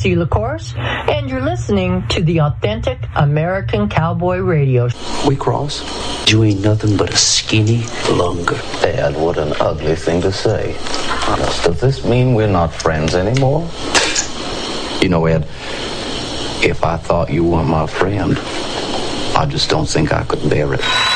Tracy LaCourse, and you're listening to the Authentic American Cowboy Radio. We cross? You ain't nothing but a skinny lunger. Dad, what an ugly thing to say. Does this mean we're not friends anymore? You know, Ed, if I thought you weren't my friend, I just don't think I could bear it.